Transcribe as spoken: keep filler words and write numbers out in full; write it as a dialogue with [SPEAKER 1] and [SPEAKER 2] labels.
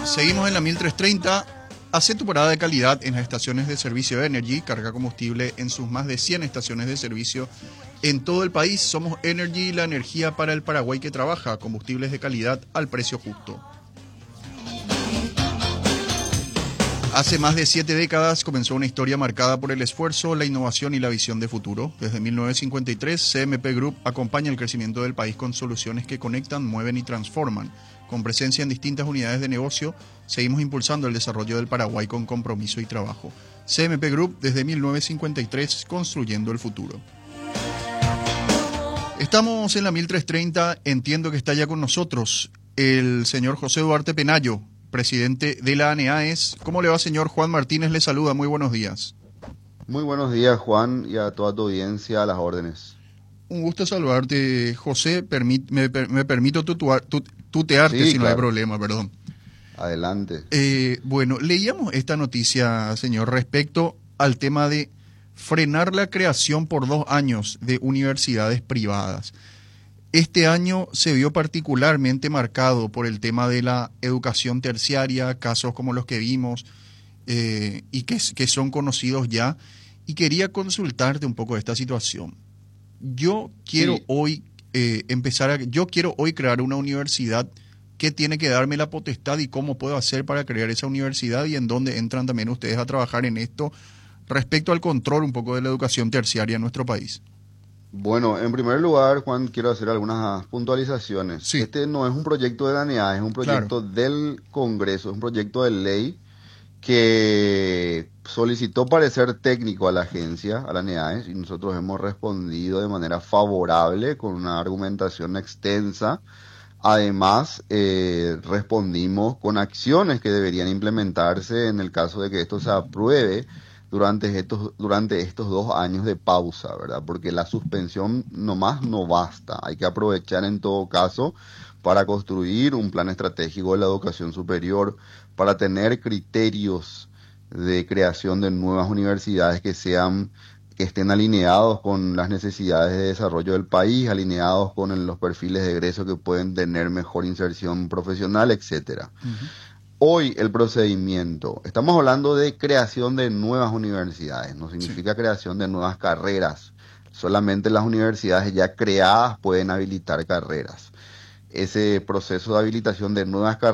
[SPEAKER 1] Seguimos en la mil trescientos treinta. Hace tu parada de calidad en las estaciones de servicio de Energy. Carga combustible en sus más de cien estaciones de servicio en todo el país. Somos Energy, la energía para el Paraguay que trabaja. Combustibles de calidad al precio justo. Hace más de siete décadas comenzó una historia marcada por el esfuerzo, la innovación y la visión de futuro. Desde mil novecientos cincuenta y tres, C M P Group acompaña el crecimiento del país con soluciones que conectan, mueven y transforman. Con presencia en distintas unidades de negocio, seguimos impulsando el desarrollo del Paraguay con compromiso y trabajo. C M P Group desde mil novecientos cincuenta y tres, construyendo el futuro. Estamos en la mil trescientos treinta. Entiendo que está ya con nosotros el señor José Duarte Penayo, presidente de la ANEAES. ¿Cómo le va, señor? Juan Martínez le saluda. Muy buenos días.
[SPEAKER 2] Muy buenos días, Juan, y a toda tu audiencia, a las órdenes.
[SPEAKER 1] Un gusto saludarte, José. Permit, me, me permito tutuar, tut, tutearte, sí, si claro. No hay problema, perdón.
[SPEAKER 2] Adelante.
[SPEAKER 1] Eh, bueno, leíamos esta noticia, señor, respecto al tema de frenar la creación por dos años de universidades privadas. Este año se vio particularmente marcado por el tema de la educación terciaria, casos como los que vimos eh, y que, que son conocidos ya. Y quería consultarte un poco de esta situación. Yo quiero sí. hoy eh, empezar a, yo quiero hoy crear una universidad. ¿Qué tiene que darme la potestad y cómo puedo hacer para crear esa universidad y en dónde entran también ustedes a trabajar en esto respecto al control un poco de la educación terciaria en nuestro país?
[SPEAKER 2] Bueno, en primer lugar, Juan, quiero hacer algunas puntualizaciones.
[SPEAKER 1] Sí.
[SPEAKER 2] Este no es un proyecto de la ANEAES, es un proyecto claro. del Congreso, es un proyecto de ley que solicitó parecer técnico a la agencia, a la ANEAES, y nosotros hemos respondido de manera favorable con una argumentación extensa. Además, eh, respondimos con acciones que deberían implementarse en el caso de que esto se apruebe durante estos, durante estos dos años de pausa, ¿verdad? Porque la suspensión nomás no basta. Hay que aprovechar en todo caso para construir un plan estratégico de la educación superior, para tener criterios de creación de nuevas universidades que sean que estén alineados con las necesidades de desarrollo del país, alineados con el, los perfiles de egreso que pueden tener mejor inserción profesional, etcétera. Uh-huh. Hoy el procedimiento, estamos hablando de creación de nuevas universidades, no significa sí. creación de nuevas carreras, solamente las universidades ya creadas pueden habilitar carreras. Ese proceso de habilitación de nuevas carreras